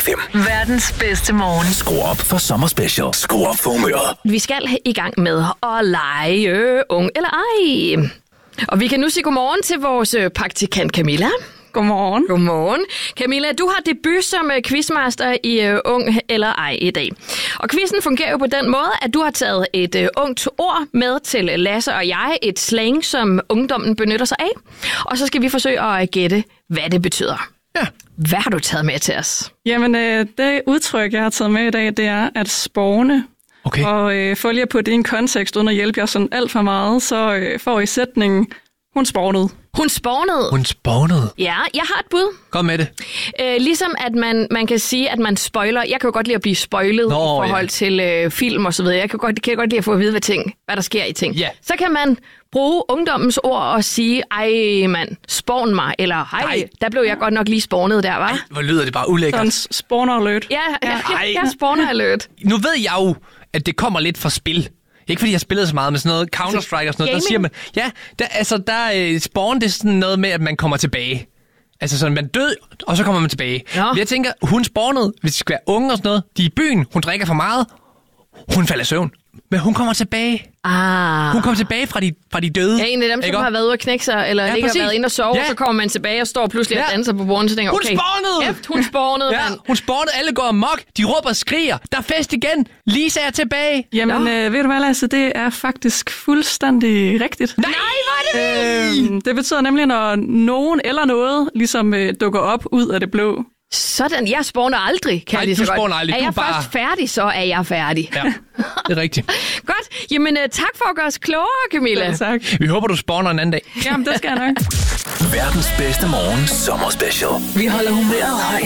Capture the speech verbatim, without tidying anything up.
fem. Verdens bedste morgen. Skru op for sommerspecial. Skru op for humøret. Vi skal i gang med at lege ung eller ej. Og vi kan nu sige godmorgen til vores praktikant Camilla. Godmorgen. Godmorgen. Camilla, du har debut som quizmaster i uh, Ung eller ej i dag. Og quizzen fungerer jo på den måde, at du har taget et uh, ungt ord med til Lasse og jeg. Et slang, som ungdommen benytter sig af. Og så skal vi forsøge at gætte, hvad det betyder. Ja. Hvad har du taget med til os? Jamen, øh, det udtryk, jeg har taget med i dag, det er at spåne. Okay. Og øh, følger på din kontekst, uden at hjælpe jer sådan alt for meget, så øh, får I sætningen, hun spånede. Hun spawnede. Hun spawnede. Ja, jeg har et bud. Kom med det. Øh, ligesom at man, man kan sige, at man spoiler. Jeg kan jo godt lide at blive spoilet Nå, i forhold ja. til øh, film og så videre. Jeg kan godt, kan godt lide at få at vide, hvad, ting, hvad der sker i ting. Ja. Så kan man bruge ungdommens ord og sige, ej mand, spawn mig, eller hej, Nej. der blev jeg godt nok lige spawnet der, hva'? Hvor lyder det bare ulækkert. Sådan spawner alert. Ja, ja, ja, Ej. jeg spawner alert. Nu ved jeg jo, at det kommer lidt fra spil. Ikke fordi jeg spillede så meget med sådan noget Counter-Strike og sådan noget. Der Gaming? siger man, ja, der, altså der uh, spawn det er sådan noget med, at man kommer tilbage. Altså sådan, man død, og så kommer man tilbage. Nå. Men jeg tænker, hun spawnede, hvis det skal være unge og sådan noget. De er i byen, hun drikker for meget. Hun falder i søvn. Men hun kommer tilbage. Ah. Hun kommer tilbage fra de, fra de døde. Ja, en af dem, som Ikke har også? været ude at knække sig, eller Ja, ja, ikke har præcis. været inde og sove, Ja. så kommer man tilbage og står pludselig og Ja. danser på bordet, så tænker Hun okay, spawnede! Efter, hun spawnede, Ja, mand. hun spawnede, alle går amok. De råber og skriger. Der er fest igen. Lisa er tilbage. Jamen, øh, ved du hvad, Lasse, det er faktisk fuldstændig rigtigt. Nej, hvor er det vildt! Øhm, det betyder nemlig, når nogen eller noget ligesom øh, dukker op ud af det blå. Sådan, jeg spawner aldrig, kan Nej, jeg lige så du godt. spawner aldrig, Er du jeg bare- først færdig, så er jeg færdig. Ja, det er rigtigt. Godt, jamen uh, tak for at gøre os klogere, Camilla. Ja, tak. Vi håber, du spawner en anden dag. Jamen, det skal jeg nok. Verdens bedste morgen sommerspecial. Vi holder humøret højt.